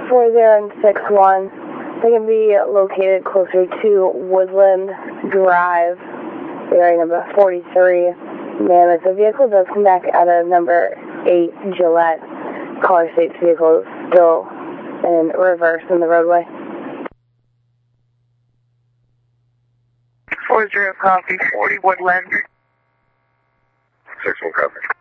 4061. They can be located closer to Woodland Drive, area number 43. Mammoth. The vehicle does come back out of number 8 Gillette. Caller states vehicle is still in reverse in the roadway. 40 copy, 40 Woodland. 61 copy.